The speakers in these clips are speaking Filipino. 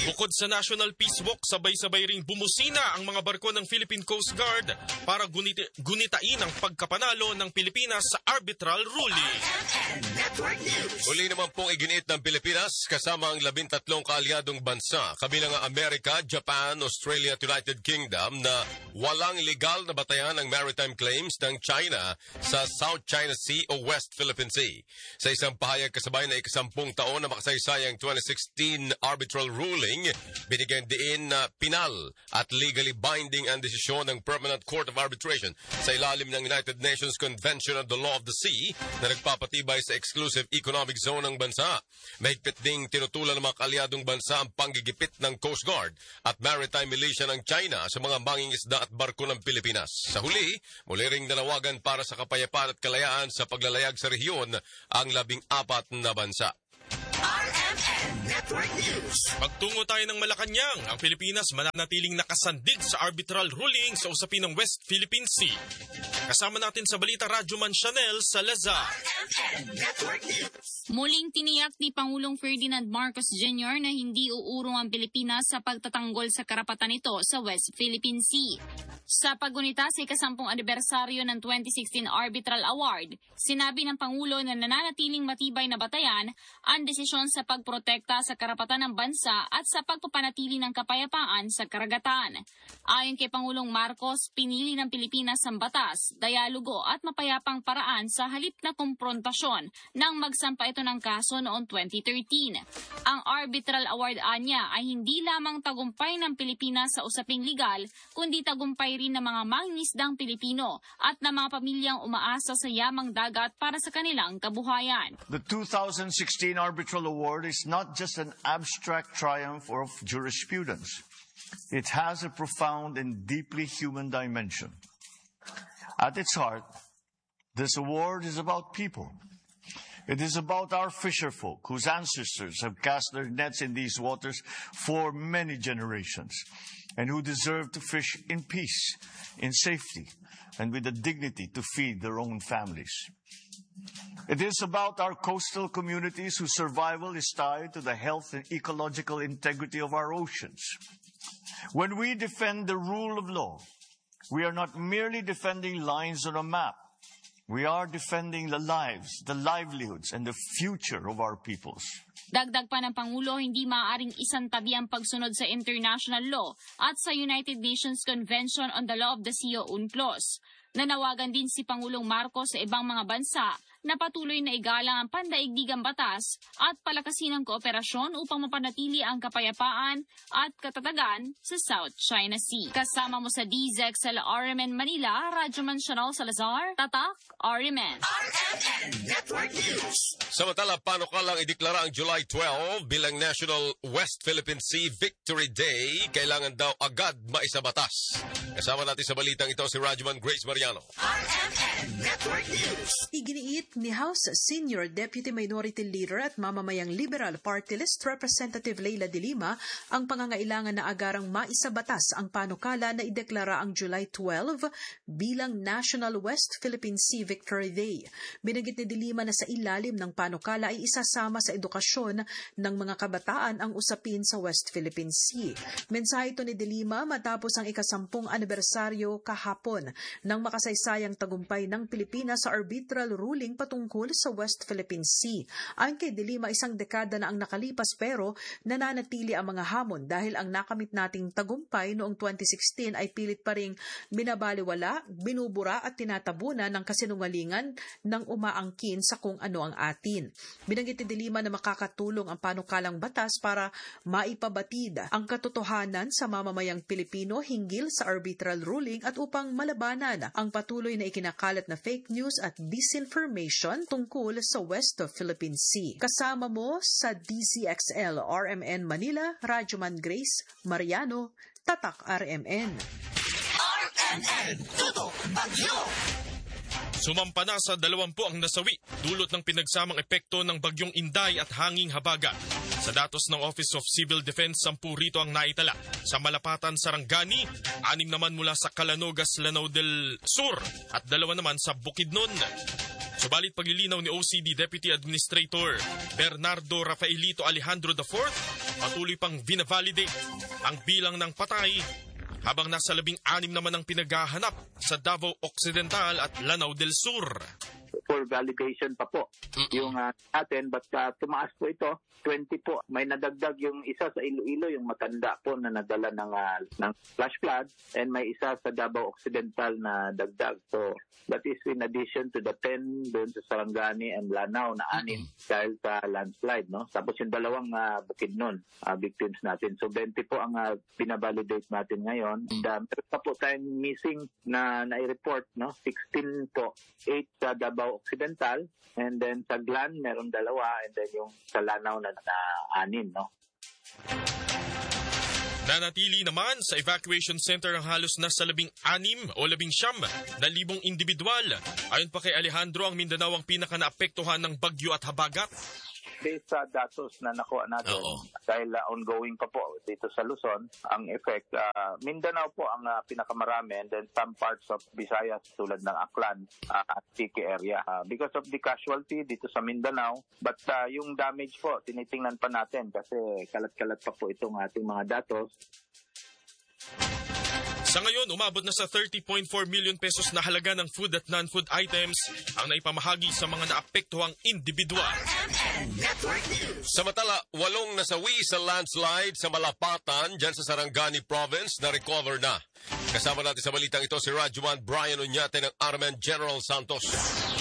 Bukod sa National Peace Walk, sabay-sabay ring bumusina ang mga barko ng Philippine Coast Guard para gunitain ang pagkapanalo ng Pilipinas sa arbitral ruling. Uli naman pong iginiit ng Pilipinas kasama ang 13 kaalyadong bansa, kabilang ang Amerika, Japan, Australia at United Kingdom na walang legal na batayan ang maritime claims ng China sa South China Sea o West Philippine Sea. Sa isang pahayag kasabay na 10 taon na makasaysayang 2016 arbitral ruling, binigyan diin na pinal at legally binding ang desisyon ng Permanent Court of Arbitration sa ilalim ng United Nations Convention on the Law of the Sea na nagpapatibay sa exclusive economic zone ng bansa. Mahigpit ding tinutulan ng mga kaalyadong bansa ang panggigipit ng Coast Guard at maritime militia ng China sa mga mangingisda at barko ng Pilipinas. Sa huli, muli ring nanawagan para sa kapayapaan at kalayaan sa paglalayag sa rehiyon ang 14 na bansa. RMN Network News. Pagtungo tayo ng Malacanang, ang Pilipinas mananatiling nakasandig sa arbitral ruling sa usapin ng West Philippine Sea. Kasama natin sa balita Radyoman Chanel Salazar. RMN Network News. Muling tiniyak ni Pangulong Ferdinand Marcos Jr. na hindi uurong ang Pilipinas sa pagtatanggol sa karapatan nito sa West Philippine Sea. Sa paggunita sa 10th anibersaryo ng 2016 Arbitral Award, sinabi ng Pangulo na nananatiling matibay na batayan ang desisyon sa pagprotekta sa karapatan ng bansa at sa pagpapanatili ng kapayapaan sa karagatan. Ayon kay Pangulong Marcos, pinili ng Pilipinas ang batas, dialogo at mapayapang paraan sa halip na komprontasyon nang magsampa ito ng kaso noong 2013. Ang Arbitral Award anya ay hindi lamang tagumpay ng Pilipinas sa usaping legal, kundi tagumpay rin ng mga mangingisdang Pilipino at ng mga pamilyang umaasa sa yamang dagat para sa kanilang kabuhayan. The 2016 Arbitral Award is not just an abstract triumph of jurisprudence. It has a profound and deeply human dimension. At its heart, this award is about people. It is about our fisherfolk whose ancestors have cast their nets in these waters for many generations and who deserve to fish in peace, in safety, and with the dignity to feed their own families. It is about our coastal communities whose survival is tied to the health and ecological integrity of our oceans. When we defend the rule of law, we are not merely defending lines on a map. We are defending the lives, the livelihoods, and the future of our peoples. Dagdag pa ng Pangulo, hindi maaaring isantabi ang pagsunod sa international law at sa United Nations Convention on the Law of the Sea o UNCLOS. Nanawagan din si Pangulong Marcos sa ibang mga bansa na patuloy na igalang ang pandaigdigang batas at palakasin ang kooperasyon upang mapanatili ang kapayapaan at katatagan sa South China Sea. Kasama mo sa DZXL RMN Manila, Radyoman Chanel Salazar, Tatak, RMN. RMN Network News. Samantala, panukalang ideklara ang July 12 bilang National West Philippine Sea Victory Day. Kailangan daw agad maisabatas. Kasama natin sa balitang ito si Radyoman Grace Mariano. RMN Network News. Iginiit ni House Senior Deputy Minority Leader at mamamayang Liberal Party List Representative Leila de Lima ang pangangailangan na agarang maisabatas ang panukala na ideklara ang July 12 bilang National West Philippine Sea Victory Day. Binanggit ni de Lima na sa ilalim ng panukala ay isasama sa edukasyon ng mga kabataan ang usapin sa West Philippine Sea. Mensahe ito ni de Lima matapos ang 10th anibersaryo kahapon ng makasaysayang tagumpay ng Pilipinas sa arbitral ruling patungkol sa West Philippine Sea. Ayon kay de Lima, isang dekada na ang nakalipas pero nananatili ang mga hamon dahil ang nakamit nating tagumpay noong 2016 ay pilit pa ring binabaliwala, binubura at tinatabunan ng kasinungalingan ng umaangkin sa kung ano ang atin. Binanggit ni de Lima na makakatulong ang panukalang batas para maipabatid ang katotohanan sa mamamayang Pilipino hinggil sa arbitral ruling at upang malabanan ang patuloy na ikinakalat na fake news at disinformation tungkol sa West Philippine Sea. Kasama mo sa DZXL RMN Manila, Radyoman Grace Mariano, Tatak RMN. RMN Tutok Bagyo. Sumampa na sa 20 ang nasawi dulot ng pinagsamang epekto ng bagyong Inday at hanging habagat. Sa datos ng Office of Civil Defense, 10 rito ang naitala. Sa Malapatan, Sarangani, 6 naman mula sa Calanogas, Lanao del Sur at 2 naman sa Bukidnon. Subalit paglilinaw ni OCD Deputy Administrator Bernardo Rafaelito Alejandro IV, patuloy pang binavalidate ang bilang ng patay habang nasa 16 naman ang pinaghahanap sa Davao Occidental at Lanao del Sur. For validation pa po yung atin, but tumaas po ito, 20 po. May nadagdag yung isa sa Iloilo, yung matanda po na nadala ng flash flood, and may isa sa Davao Occidental na dagdag. So that is in addition to the 10 doon sa Sarangani and Lanao na 6 dahil sa landslide, no? Tapos yung dalawang Bukidnon victims natin. So 20 po ang pinavalidate natin ngayon. And meron pa po tayong missing na i-report, no? 16 po, 8 sa Davao Occidental, and then sa Glan meron 2, and then yung sa Lanao na 6, no? Nanatili naman sa evacuation center ang halos nasa 16 o 19,000 individual. Ayon pa kay Alejandro, ang Mindanao ang pinaka-naapektuhan ng bagyo at habagat. Based sa datos na nakuha natin, dahil ongoing pa po dito sa Luzon, ang effect, Mindanao po ang pinakamarami, and then some parts of Visayas tulad ng Aklan at Tiki area. Because of the casualty dito sa Mindanao, but yung damage po, tinitingnan pa natin kasi kalat-kalat pa po itong ating mga datos. Sa ngayon, umabot na sa 30.4 million pesos na halaga ng food at non-food items ang naipamahagi sa mga naapektuhang individual. Samantala, 8 nasawi sa landslide sa Malapatan dyan sa Sarangani Province na recover na. Kasama natin sa balitang ito si Rajuman Brian Uñate ng Armen General Santos.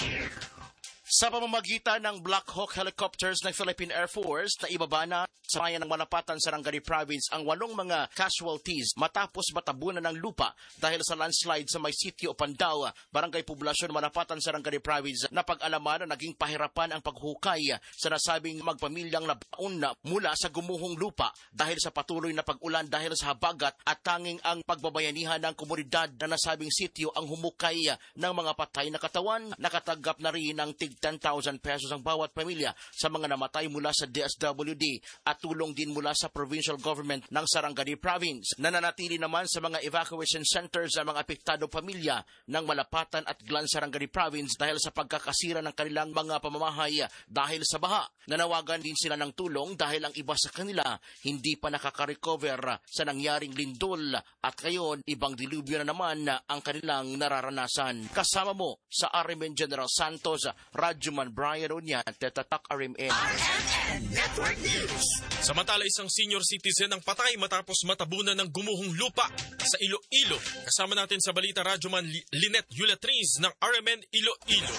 Sa pamamagitan ng Black Hawk helicopters ng Philippine Air Force na ibaba na sa bayan ng Malapatan, Sarangani Province ang 8 mga casualties matapos matabunan ng lupa dahil sa landslide sa may sitio Pandaw, Barangay Poblasyon, Malapatan, Sarangani Province. Napag-alaman na naging pahirapan ang paghukay sa nasabing magpamilyang nabaon na mula sa gumuhong lupa dahil sa patuloy na pag-ulan dahil sa habagat, at tanging ang pagbabayanihan ng komunidad na nasabing sitio ang humukay ng mga patay na katawan. Nakatanggap na rin ng 10,000 pesos ang bawat pamilya sa mga namatay mula sa DSWD at tulong din mula sa provincial government ng Sarangani Province. Nananatili naman sa mga evacuation centers ang mga apektado pamilya ng Malapatan at Glan, Sarangani Province dahil sa pagkakasira ng kanilang mga pamamahay dahil sa baha. Nanawagan din sila ng tulong dahil ang iba sa kanila hindi pa nakaka-recover sa nangyaring lindol at ngayon ibang dilubyo na naman ang kanilang nararanasan. Kasama mo sa RMN General Santos, Rajuman Brian Uñate, Tatak RMN. Network News. Samantala, isang senior citizen ang patay matapos matabunan ng gumuhong lupa sa Iloilo. Kasama natin sa balita Rajuman Lynette Yulatriz ng RMN Iloilo.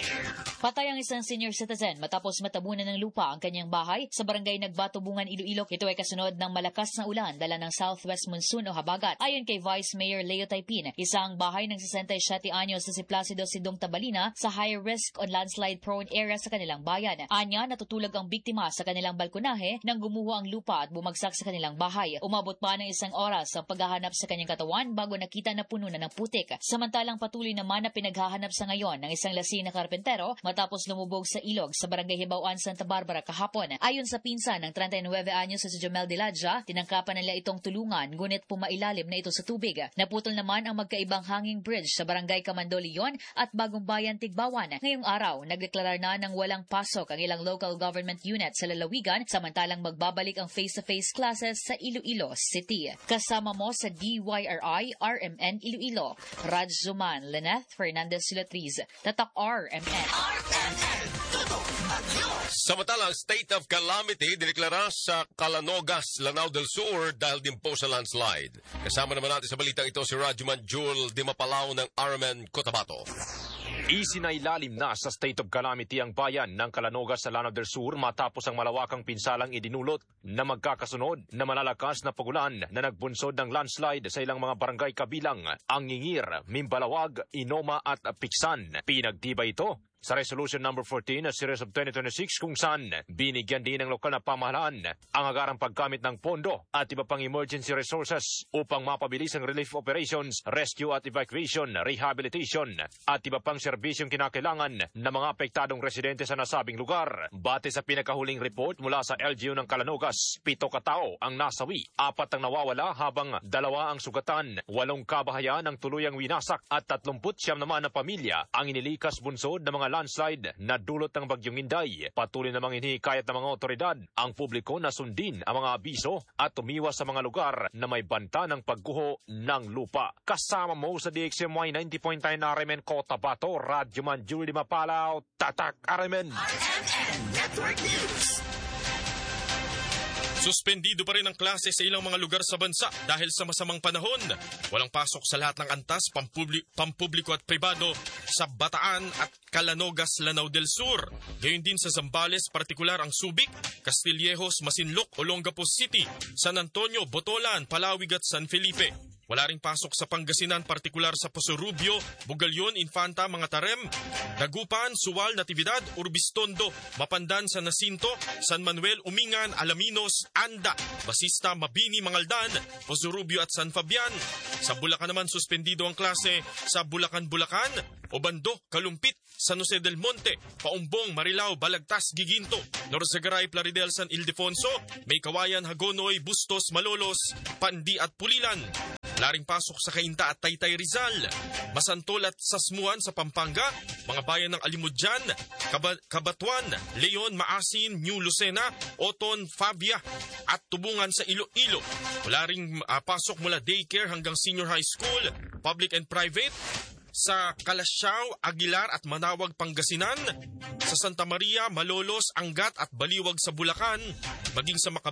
Patay ang isang senior citizen matapos matabunan ng lupa ang kanyang bahay sa barangay Nagbatubungan, Iloilo. Ito ay kasunod ng malakas na ulan dala ng southwest monsoon o habagat. Ayon kay Vice Mayor Leo Taipin, isang bahay ng 67 anyos na si Placido Sidong Tabalina sa high risk on landslide-prone area sa kanilang bayan. Anya, natutulog ang biktima sa kanilang balkonahe nang gumuho ang lupa at bumagsak sa kanilang bahay. Umabot pa ng 1 oras ang paghahanap sa kanyang katawan bago nakita na puno na ng putik. Samantalang patuloy naman na pinaghahanap sa ngayon ng isang lasing na karpentero matapos lumubog sa ilog sa barangay Hibauan, Santa Barbara kahapon. Ayon sa pinsan ng 39 anyos sa si Jomel Diladja, tinangkapan nila itong tulungan ngunit pumailalim na ito sa tubig. Naputol naman ang magkaibang hanging bridge sa barangay Camando Leon at Bagong Bayan, Tigbawan. Ngayong araw, nagdeklarar na ng walang pasok ang ilang local government units sa lalawigan samantalang magbabalik ang face-to-face classes sa Iloilo City. Kasama mo sa DYRI RMN Iloilo, Rajuman Lynette Fernandez Yulatriz, Tatak RMN. Samantalang state of calamity dineklara sa Calanogas, Lanao del Sur dahil din po sa landslide. Kasama naman natin sa balitang ito si Rajuman Jewel Dimapalaw ng RMN Cotabato. Isinailalim na sa state of calamity ang bayan ng Calanogas sa Lanao del Sur matapos ang malawakang pinsalang idinulot na magkakasunod na malalakas na pagulan na nagbunsod ng landslide sa ilang mga barangay kabilang ang Ngingir, Mimbalawag, Inoma at Piksan. Pinagtibay ito sa Resolution No. 14 Series of 2026 kung saan binigyan din ng lokal na pamahalaan ang agarang paggamit ng pondo at iba pang emergency resources upang mapabilis ang relief operations, rescue at evacuation, rehabilitation at iba pang serbisyong kinakailangan ng mga apektadong residente sa nasabing lugar. Bate sa pinakahuling report mula sa LGU ng Calanogas, 7 katao ang nasawi, 4 ang nawawala habang 2 ang sugatan, 8 kabahayan ang tuluyang winasak at 39 naman na pamilya ang inilikas bunsod ng mga landslide na dulot ng Bagyong Inday. Patuloy namang hinihikayat ng mga otoridad ang publiko na sundin ang mga abiso at umiwas sa mga lugar na may banta ng pagguho ng lupa. Kasama mo sa DXMY 90.9 RMN Cotabato, Radyo Man Julie Mapalaw, Tatak RMN. RMN Network News. Suspendido pa rin ang klase sa ilang mga lugar sa bansa dahil sa masamang panahon. Walang pasok sa lahat ng antas, pampubliko at pribado sa Bataan at Calanogas, Lanao del Sur. Gayon din sa Zambales, partikular ang Subic, Castillejos, Masinloc, Olongapo City, San Antonio, Botolan, Palawig at San Felipe. Wala ring pasok sa Pangasinan, partikular sa Posorubio, Bugalyon, Infanta, Mga Tarem, Dagupan, Suwal, Natividad, Urbistondo, Mapandan, San Jacinto, San Manuel, Umingan, Alaminos, Anda, Basista, Mabini, Mangaldan, Posorubio at San Fabian. Sa Bulacan naman suspendido ang klase sa Bulacan, Obando, Kalumpit, San Jose del Monte, Paumbong, Marilao, Balagtas, Giginto, Norzagaray, Plaridel, San Ildefonso, May Kawayan, Hagonoy, Bustos, Malolos, Pandi at Pulilan. Laring pasok sa Cainta at Taytay Rizal, Masantol at Sasmuan sa Pampanga, mga bayan ng Alimudjan, Cabatuan, Leon, Maasin, New Lucena, Oton, Fabia at Tubungan sa Iloilo. Wala ring pasok mula daycare hanggang senior high school, public and private, sa Calasiao, Aguilar at Manawag, Pangasinan, sa Santa Maria, Malolos, Angat at Baliwag sa Bulacan, maging sa